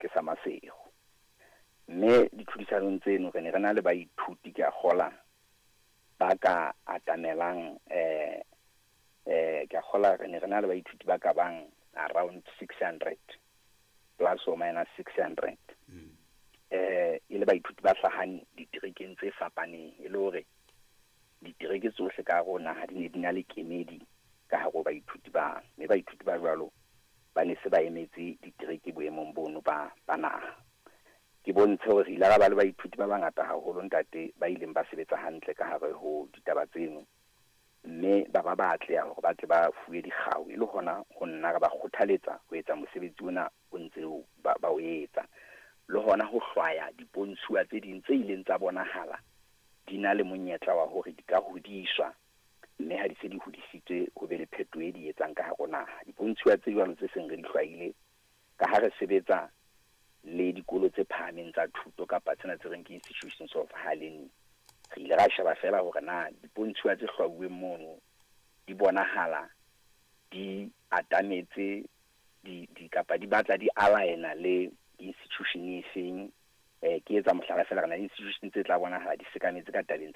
ke sa Masego. Mme ditlhodisanong tseno re ne re na le baithuti ke a gola ba ka atamelang ke a gola re ne re na le baithuti ba ka bang around 600 plus or minus 600 e le baithuti ba hlahang diterekeng tse fapaneng e le hore ditereke tsohle ka rona ha di ne di na le kemedi ka hare baithuti ba mme baithuti ba jwalo ba ne se ba emetse ditereke boemong bono ba naha. Ke bontshe hore ile ba le baithuti ba bangata haholo ntate ba ileng ba sebetsa hantle ka hare ho ditaba tseno, mme ba batle ya hore ba tle ba fuwe dikgau e le hona ho nna ba kgothaletsa ho etsa mosebetsi ona o ntse ba o etsa, le hona ho hlwaya dipontshuwa tse ding tse ileng tsa bonahala di na le monyetla wa hore di ka hodiswa, mme ha di se di hodisitswe ho be le phetoho e di etsang ka hare naha. Dipontshuwa tse jwalo tse seng re di hlwaile ka ha re sebetsa le dikolo tse phahameng tsa thuto kapa tsena tse reng ke institutions of higher learning. Re ile ra sheba fela hore na dipontshuwa tse hlwauweng mono di bonahala di atametse di kapa di batla di aligna le institution e feng, ke etsa mohlala fela kana institution tse tla bonahala di sekametse ka tabeng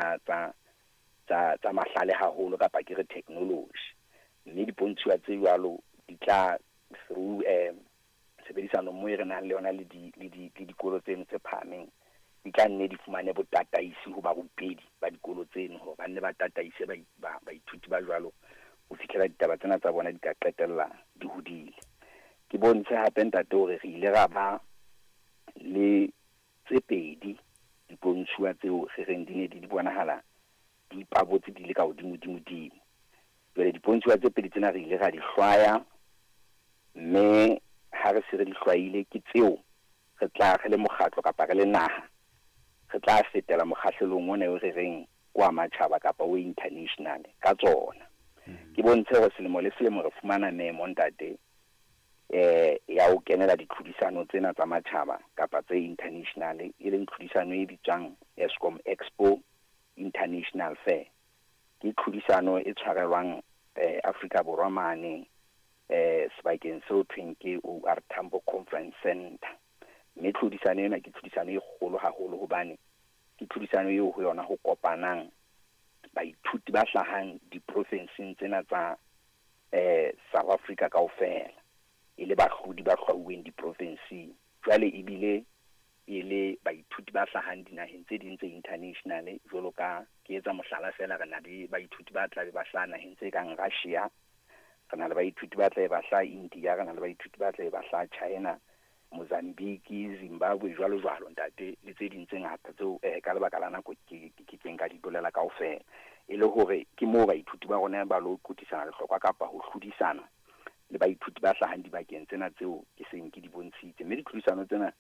tsa mahlale haholo kapa ke re technology, mme dipontshuwa tse jwalo di tla through sebedisano mo re nang le yona le dikolo tseno tse phahameng di tla nne di fumane botataisi ho ba bopedi ba dikolo tseno hore ba nne ba tataise baithuti ba jwalo ho fihlela ditaba tsena tsa bona di ka qetella di hodile. Ke bontshe hape ntate hore re ile ra ba le tse pedi dipontshuwa tseo re reng di ne di bonahala di pabotse di le ka hodimo. Jwale dipontshuwa tse pedi tsena re ile ra di hlwaya, mme ha re se re di hlwaile ke tseo re tla re le mokgatlo kapa re le naha re tla fetela mokgahlelong ona o re reng kwa matjhaba kapa o international ka tsona. Ke bontshe hore selemo le selemo re fumana memo ntate ya ho kenela ditlhodisano tsena tsa matjhaba kapa tse international, e leng tlhodisano e bitswang Eskom Expo International Fair. Ke tlhodisano e tshwarelwang Afrika Borwa mane sebakeng seo thweng ke OR Tambo Conference Center. Mme tlhodisano ena ke tlhodisano e kgolo haholo hobane ke tlhodisano eo ho yona ho kopanang baithuti ba hlahang diprovinseng tsena tsa South Africa kaofela e le bahlodi ba hlwauweng diprovinseng. Jwale ebile e le baithuti ba hlahang dinaheng tse ding tse international, jwalo ka ke etsa mohlala fela re na le baithuti ba tla be ba hlaha naheng tse kang Russia, re na le baithuti ba tla ba hlaha India, re na le baithuti ba tla ba hlaha China, Mozambique, Zimbabwe jwalo ntate le tse ding tse ngata tseo ka lebaka la nako ke keng ka di bolela kaofela, e le hore ke moo baithuti ba rona ba lo qotisana lehlokwa kapa ho hlodisana le baithuti ba hlahang dibakeng tsena tseo ke seng ke di bontshitse. Mme ditlhodisano tsena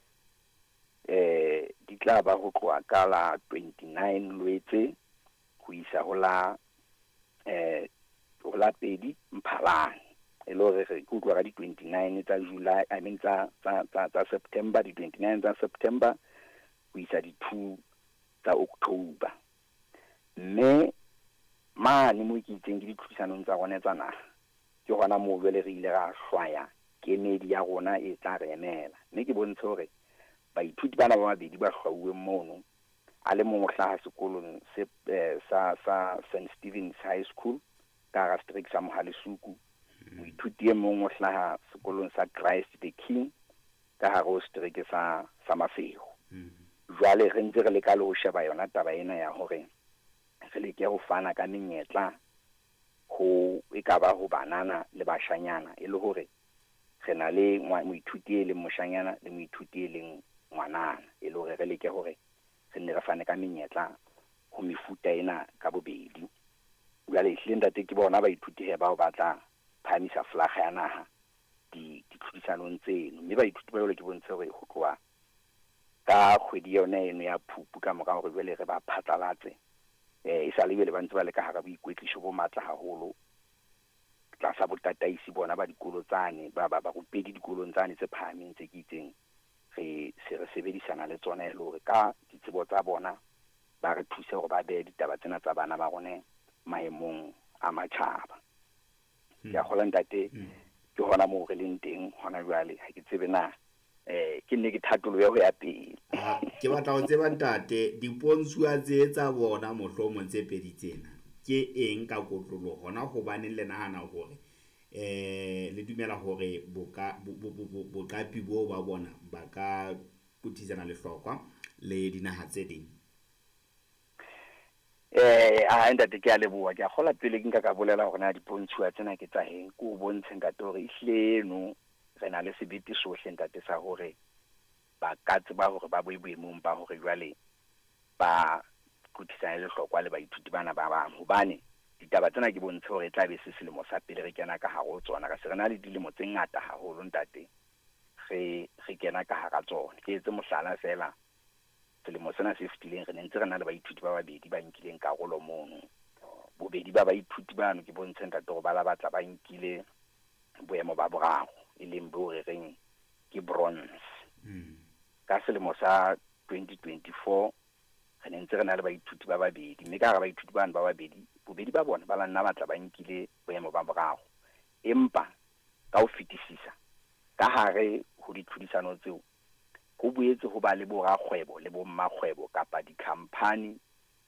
di tla ba ho tloha ka la 29 Loetse ho isa ho la 2 Mphalane, e le hore re go tloha ka di 29 tsa July, I mean tsa September, di 29 tsa September ho isa di 2 tsa October. Mme mane mo ke itseng ke ditlhodisanong tsa rona tsa naha ke hona moo jwale re ile ra hlwaya kemedi ya rona e tla re emela, mme ke bontshe hore baithuti bana ba babedi ba hlwauweng mono a le mongwe hlaha sekolong sa St Stephen's High School ka hara district sa Mohalesuku, moithuti e mongwe hlaha sekolong sa Christ the King ka hara district sa Masego. Jwale re ntse re le ka le ho sheba yona taba ena ya hore re leke ho fana ka menyetla ho ekaba ho banana le bashanyana, e le hore re na le moithuti e leng moshanyana le moithuti e leng ngwanana, e le hore re leke hore re ne re fane ka menyetla ho mefuta ena ka bobedi. Jwale ehlile ntate ke bona baithuti he bao ba tla phamisa flaga ya naha ditlhodisanong tseno, mme baithuti ba jwale ke bontshe hore ho tloha ka kgwedi yona eno ya Phupu ka mora hore jwale re ba phatlalatse e sa le jwale ba ntse ba le ka hara boikwetliso bo matla haholo tlasa botataisi bona ba dikolo tsane ba rupedi dikolong tsane tse phahameng tse ke itseng re sebedisana le tsona e le hore ka ditsebo tsa bona ba re thuse hore ba behe ditaba tsena tsa bana ba rona maemong a matjhaba. Ke a kgola ntate ke hona moo re leng teng hona jwale ha ke tsebe na ke nne ke thatolo ya ho ya pele. Ke batla ho tseba ntate dipontshuwa tse tsa bona mohlomong tse pedi tsena ke eng ka kotlolo hona hobane le nahana hore le dumela hore boqapi bo ba bona ba ka putisana lehlokwa le dinaha tse ding. Ntate ke a leboha, ke a kgola pele ke nka ka bolela hore na dipontshuwa tsena ke tsa heng ke o bontshe ntate hore ehlile eno re na le sebete sohle ntate sa hore ba ka tseba hore ba boemong ba hore jwale ba putisana lehlokwa le baithuti bana ba bang, hobane ditaba tsena ke bontshe hore e tla be se selemo sa pele re kena ka hare ho tsona, ka se re na le dilemo tse ngata haholo ntate re kena ka hara tsona. Ke etse mohlala fela, selemo sena se fetileng re ne ntse re na le baithuti ba babedi ba nkileng karolo mono. Bobedi ba baithuti bano ke bontshe ntate hore ba la batla ba nkile boemo ba boraro, e leng bo re reng ke bronze. Ka selemo sa 2024 re ne ntse re na le baithuti ba babedi, mme ka hara baithuti bano ba babedi, bobedi ba bona ba la nna batla ba nkile boemo ba boraro. Empa ka ho fetisisa ka hare ho ditlhodisano tseo ho boetse ho ba le borakgwebo le bommakgwebo kapa dikhampani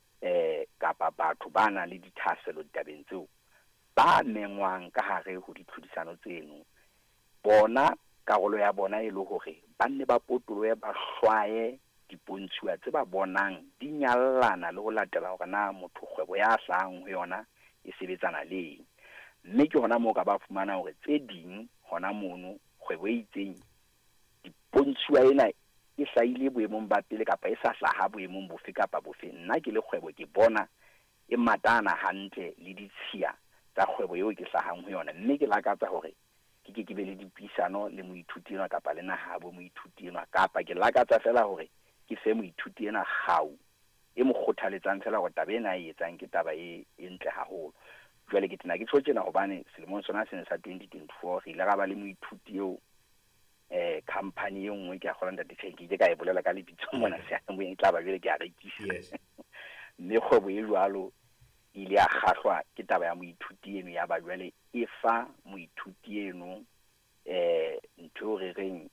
kapa batho ba na le dithaselo ditabeng tseo ba mengwang ka hare ho ditlhodisano tseno. Bona karolo ya bona e le hore ba nne ba potolohe ba hlwaye dipontshuwa tse ba bonang di nyallana le ho latela hore na motho kgwebo ya hlahang ho yona e sebetsana le. Mme ke hona moo ka ba fumana hore tse ding hona mono kgwebo e itseng dipontshuwa ena e hlahile boemong ba pele kapa e sa hlaha boemong bofe kapa bofe. Nna ke le kgwebo ke bona e matana hantle le ditshiya tsa kgwebo eo ke hlahang ho yona, mme ke lakatsa hore ke be le dipuisano le moithuti enwa kapa le nahabo moithuti enwa, kapa ke lakatsa fela hore ke fe moithuti ena kgau e mo kgothaletsang fela hore taba ena e etsang ke taba e ntle haholo. Jwale ke tena ke tshotse na hobane selemong sona se sa 2024 re ile ra ba le moithuti eo company e nngwe ke a kgola ntate ke ka e bolela ka lebitso mona se a mo e tla ba jwale ke a rekisa. Mme kgwebo e jwalo ile ya kgahlwa ke taba ya moithuti eno ya ba jwale e fa moithuti eno ntho re reng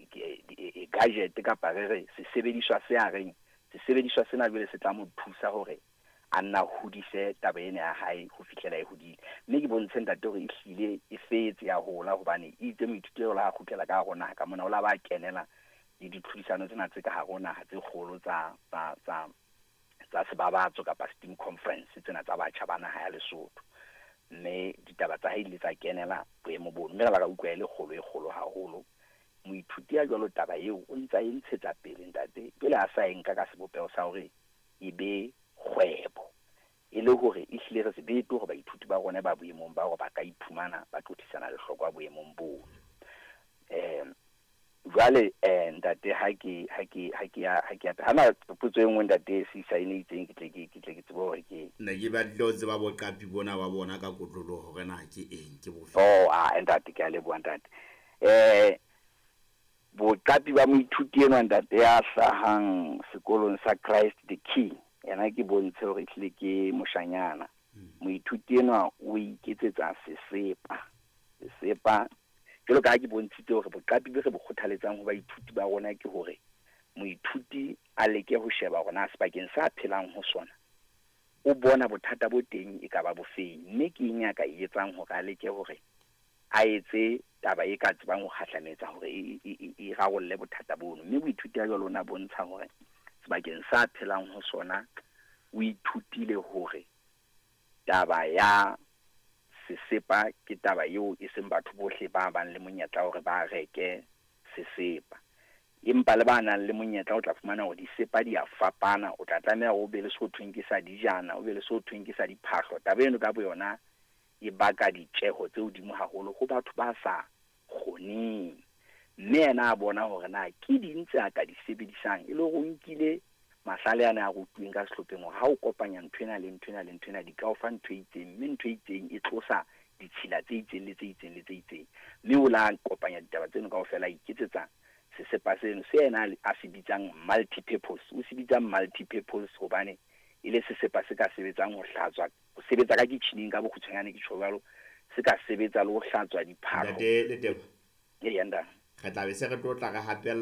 gadget kapa re sesebediswa se a reng sesebediswa sena jwale se tla mo thusa hore a nna hodise taba ena ya hae ho fihlela e hodile. Mme ke bontshe ntate hore ehlile e fetse ya hola hobane e itse moithuti o la kgutlela ka hare naha ka mona o la ba kenela le ditlhodisano tsena tse ka hare naha tse kgolo tsa sebabatso kapa steam conference tsena tsa batjha ba naha ya Lesotho. Mme ditaba tsa hae le tsa kenela boemo bono, mme la ka utlwa ile kgolo haholo. Moithuti ya jwalo taba eo o ntsa e ntshetsa pele ntate pele a sa enka ka sebopeo sa hore e be kgwebo, e le hore ehlile re sebete hore baithuti ba rona ba boemong ba hore ba ka iphumana ba tlotisana lehlokwa boemong boo. Jwale ntate ha ke hana potso e nngwe ntate se sa ine itseng ke tle ke tsebe hore ke ne ke ba dilo tse ba boqapi bona ba bona ka kotlolo hore na ke eng ke bofe. Ntate ke a leboha ntate. Boqapi ba moithuti enwa ntate ya hlahang sekolong sa Christ the King, yena ke bontshe hore ehlile ke moshanyana. Moithuti enwa o iketsetsa sesepa jalo ka ke bontshitse hore boqapi be re bo kgothaletsang ho baithuti ba rona ke hore moithuti a leke ho sheba hore na sebakeng sa phelang ho sona o bona bothata bo teng e ka ba bofeng, mme ke nyaka e etsang hore a leke hore a etse taba e ka tsebang ho kgahlametsa hore e rarolle bothata bono. Mme boithuti ya jwalo na bontsha hore sebakeng sa phelang ho sona o ithutile hore taba ya sesepa ke taba eo e seng batho bohle ba bang le monyetla hore ba reke sesepa, empa le ba nang le monyetla o tla fumana hore disepa di a fapana. O tla tlameha o be le so thweng ke sa dijana, o be le so thweng ke sa diphahlo. Taba eno ka boyona e baka ditjeho tse hodimo haholo ho batho ba sa kgoneng, mme yena a bona hore na ke ding tse a ka di sebedisang e le hore o nkile mahlale ana a rutuweng ka sehlopheng hore ha o kopanya nthwena le nthwena le nthwena di ka o fa ntho e itseng, mme ntho e itseng e tlosa ditshila tse itseng le tse itseng le tse itseng, mme o la kopanya ditaba tseno kaofela iketsetsa sesepa seno se yena a se bitsang multi-purpose. O se bitsang multi-purpose hobane e le sesepa se ka sebetsang ho hlatswa, ho sebetsa ka kitcheneng ka bokgutshwanyane ke tjho jwalo, se ka sebetsa le ho hlatswa diphahlo. Ntate Letebo, yanda re tla be se re tlo tla re hapella